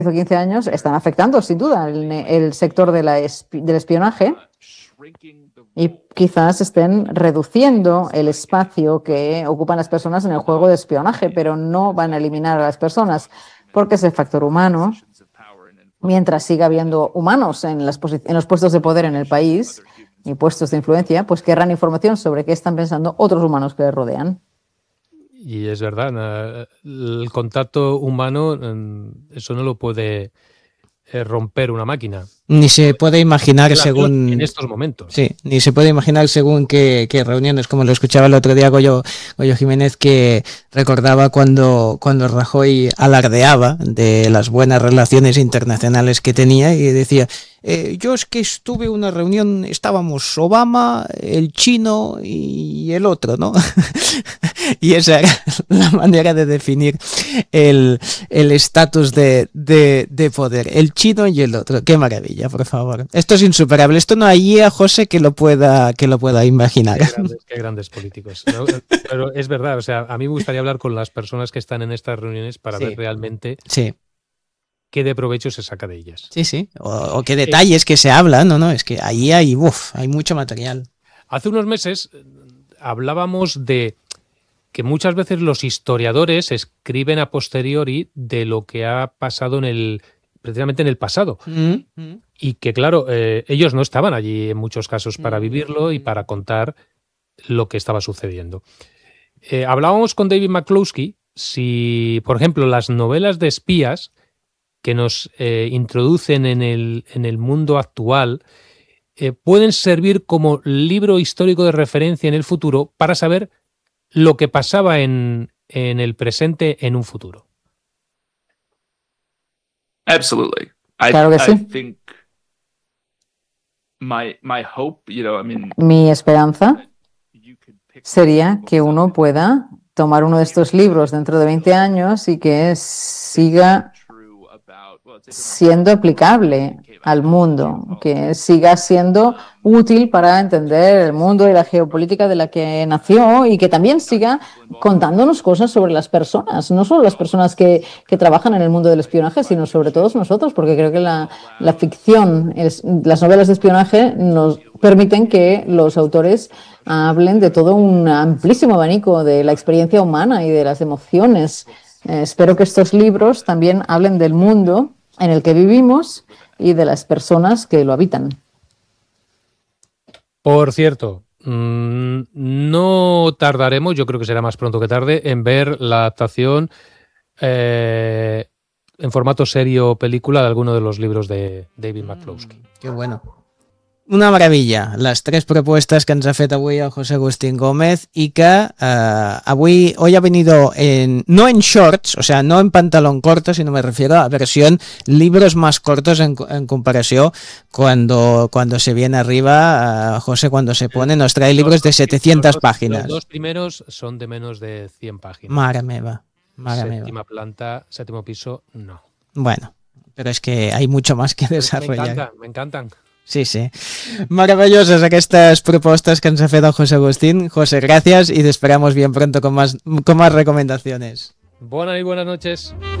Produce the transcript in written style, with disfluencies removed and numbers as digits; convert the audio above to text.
o 15 años están afectando sin duda el sector del espionaje y quizás estén reduciendo el espacio que ocupan las personas en el juego de espionaje, pero no van a eliminar a las personas porque es el factor humano. Mientras siga habiendo humanos en los puestos de poder en el país y puestos de influencia, pues querrán información sobre qué están pensando otros humanos que les rodean. Y es verdad, el contacto humano, eso no lo puede romper una máquina. Ni se puede imaginar según... En estos momentos. Sí, ni se puede imaginar según qué reuniones, como lo escuchaba el otro día Goyo Jiménez, que recordaba cuando Rajoy alardeaba de las buenas relaciones internacionales que tenía y decía... yo es que estuve en una reunión, estábamos Obama, el chino y el otro, ¿no? Y esa era la manera de definir el estatus de poder, el chino y el otro. Qué maravilla, por favor. Esto es insuperable. Esto no hay a José que lo pueda imaginar. Qué grandes políticos. ¿No? Pero es verdad, o sea, a mí me gustaría hablar con las personas que están en estas reuniones para ver realmente... Sí. ¿Qué de provecho se saca de ellas? Sí. O qué detalles que se hablan. No, es que ahí hay mucho material. Hace unos meses hablábamos de que muchas veces los historiadores escriben a posteriori de lo que ha pasado precisamente en el pasado. Y que, claro, ellos no estaban allí en muchos casos para vivirlo y para contar lo que estaba sucediendo. Hablábamos con David McCloskey si, por ejemplo, las novelas de espías que nos introducen en el mundo actual pueden servir como libro histórico de referencia en el futuro para saber lo que pasaba en el presente en un futuro. Absolutely. Claro que sí. I think my hope, mi esperanza sería que uno pueda tomar uno de estos libros dentro de 20 años y que siga siendo aplicable al mundo, que siga siendo útil para entender el mundo y la geopolítica de la que nació y que también siga contándonos cosas sobre las personas, no solo las personas que trabajan en el mundo del espionaje, sino sobre todos nosotros, porque creo que la ficción, las novelas de espionaje nos permiten que los autores hablen de todo un amplísimo abanico de la experiencia humana y de las emociones. Espero que estos libros también hablen del mundo en el que vivimos y de las personas que lo habitan. Por cierto, no tardaremos, yo creo que será más pronto que tarde, en ver la adaptación en formato serie o película de alguno de los libros de David McCloskey. Qué bueno. Una maravilla, les 3 propuestas que ens ha fet avui el José Agustín Gómez y que hoy ha venido no en shorts, o sea, no en pantalón corto, sino me refiero a versión libros más cortos en comparación cuando se viene arriba, José cuando se pone nos trae libros de 700 páginas. Los 2 primeros son de menos de 100 páginas. Mare meva. Séptima planta, séptimo piso, no. Bueno, pero es que hay mucho más que desarrollar. Me encantan. Sí. Maravillosas estas propuestas que nos ha fet el José Agustín. José, gracias y te esperamos bien pronto con más recomendaciones. Buenas noches.